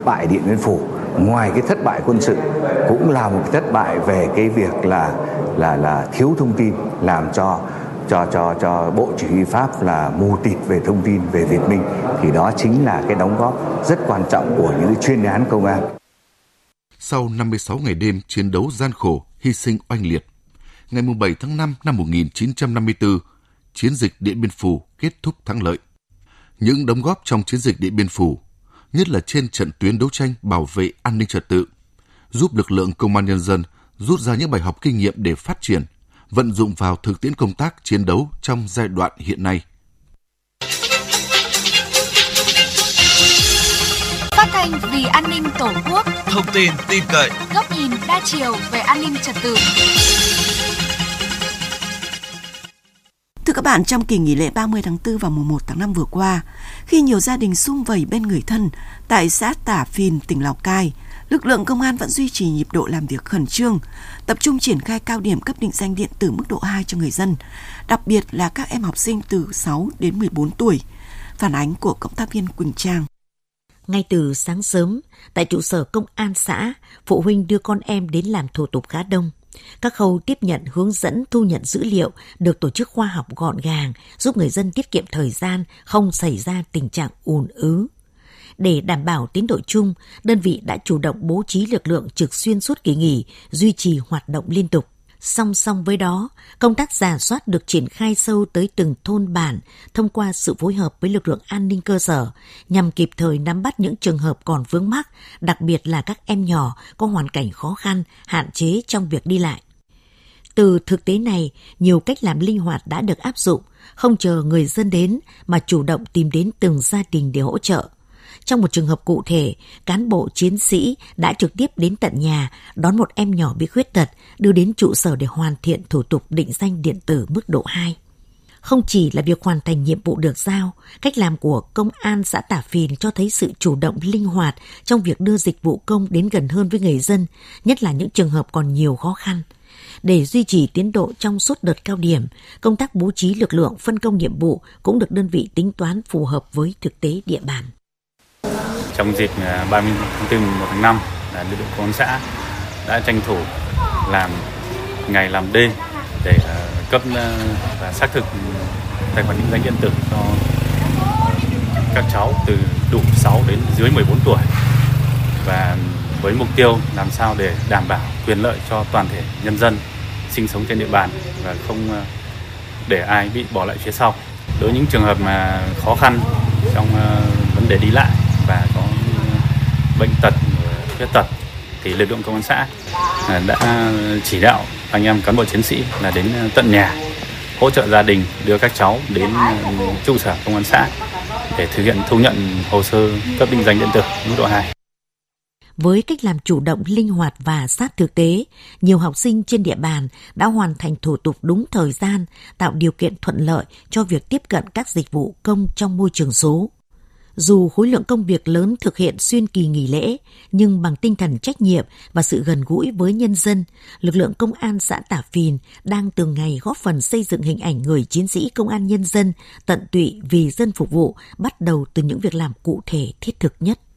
Bại Điện Biên Phủ ngoài cái thất bại quân sự cũng là một thất bại về cái việc là thiếu thông tin, làm cho Bộ Chỉ huy Pháp là mù tịt về thông tin về Việt Minh, thì đó chính là cái đóng góp rất quan trọng của những chuyên án công an. Sau 56 ngày đêm chiến đấu gian khổ, hy sinh oanh liệt, ngày 7 tháng 5 năm 1954, chiến dịch Điện Biên Phủ kết thúc thắng lợi. Những đóng góp trong chiến dịch Điện Biên Phủ, nhất là trên trận tuyến đấu tranh bảo vệ an ninh trật tự, giúp lực lượng công an nhân dân rút ra những bài học kinh nghiệm để phát triển, vận dụng vào thực tiễn công tác chiến đấu trong giai đoạn hiện nay. Phát thanh vì an ninh Tổ quốc, thông tin tin cậy, góc nhìn đa chiều về an ninh trật tự. Thưa các bạn, trong kỳ nghỉ lễ 30 tháng 4 và mùng 1 tháng 5 vừa qua, khi nhiều gia đình sum vầy bên người thân tại xã Tả Phìn, tỉnh Lào Cai, lực lượng công an vẫn duy trì nhịp độ làm việc khẩn trương, tập trung triển khai cao điểm cấp định danh điện tử mức độ 2 cho người dân, đặc biệt là các em học sinh từ 6 đến 14 tuổi. Phản ánh của cộng tác viên Quỳnh Trang. Ngay từ sáng sớm, tại trụ sở công an xã, phụ huynh đưa con em đến làm thủ tục khá đông. Các khâu tiếp nhận, hướng dẫn, thu nhận dữ liệu được tổ chức khoa học gọn gàng, giúp người dân tiết kiệm thời gian, không xảy ra tình trạng ùn ứ. Để đảm bảo tiến độ chung, đơn vị đã chủ động bố trí lực lượng trực xuyên suốt kỳ nghỉ, duy trì hoạt động liên tục. Song song với đó, công tác rà soát được triển khai sâu tới từng thôn bản thông qua sự phối hợp với lực lượng an ninh cơ sở nhằm kịp thời nắm bắt những trường hợp còn vướng mắc, đặc biệt là các em nhỏ có hoàn cảnh khó khăn, hạn chế trong việc đi lại. Từ thực tế này, nhiều cách làm linh hoạt đã được áp dụng, không chờ người dân đến mà chủ động tìm đến từng gia đình để hỗ trợ. Trong một trường hợp cụ thể, cán bộ chiến sĩ đã trực tiếp đến tận nhà đón một em nhỏ bị khuyết tật, đưa đến trụ sở để hoàn thiện thủ tục định danh điện tử mức độ 2. Không chỉ là việc hoàn thành nhiệm vụ được giao, cách làm của công an xã Tả Phìn cho thấy sự chủ động linh hoạt trong việc đưa dịch vụ công đến gần hơn với người dân, nhất là những trường hợp còn nhiều khó khăn. Để duy trì tiến độ trong suốt đợt cao điểm, công tác bố trí lực lượng phân công nhiệm vụ cũng được đơn vị tính toán phù hợp với thực tế địa bàn. Trong dịp 30 tháng 4, 1 tháng 5, lực lượng công an xã đã tranh thủ làm ngày làm đêm để cấp và xác thực tài khoản định danh điện tử cho các cháu từ đủ 6 đến dưới 14 tuổi, và với mục tiêu làm sao để đảm bảo quyền lợi cho toàn thể nhân dân sinh sống trên địa bàn và không để ai bị bỏ lại phía sau. Đối với những trường hợp mà khó khăn trong vấn đề đi lại và có bệnh tật, khuyết tật thì lực lượng công an xã đã chỉ đạo anh em cán bộ chiến sĩ là đến tận nhà hỗ trợ gia đình đưa các cháu đến trụ sở công an xã để thực hiện thu nhận hồ sơ cấp định danh điện tử mức độ 2. Với cách làm chủ động, linh hoạt và sát thực tế, nhiều học sinh trên địa bàn đã hoàn thành thủ tục đúng thời gian, tạo điều kiện thuận lợi cho việc tiếp cận các dịch vụ công trong môi trường số. Dù khối lượng công việc lớn thực hiện xuyên kỳ nghỉ lễ, nhưng bằng tinh thần trách nhiệm và sự gần gũi với nhân dân, lực lượng công an xã Tả Phìn đang từng ngày góp phần xây dựng hình ảnh người chiến sĩ công an nhân dân tận tụy vì dân phục vụ, bắt đầu từ những việc làm cụ thể thiết thực nhất.